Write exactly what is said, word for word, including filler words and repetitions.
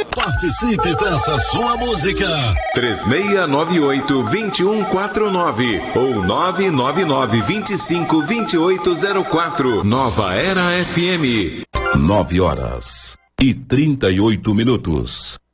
Participe, peça sua música. três seis nove oito, dois um quatro nove ou nove nove nove, vinte e cinco, vinte e oito zero quatro. Nova Era F M. Nove horas e trinta e oito minutos.